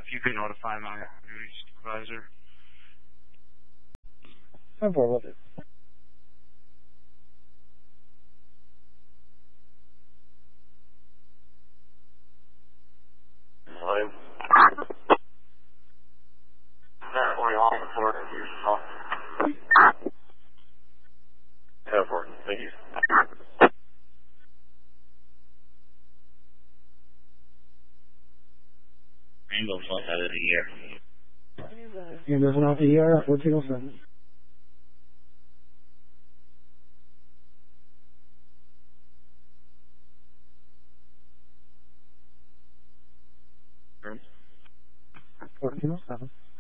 you could notify my duty supervisor. I'm bored with it. Hello? That way off the floor. Go for it. Thank you. Rainbow's not out of the year. Rainbow's not out of the year. 1407. Room? 1407.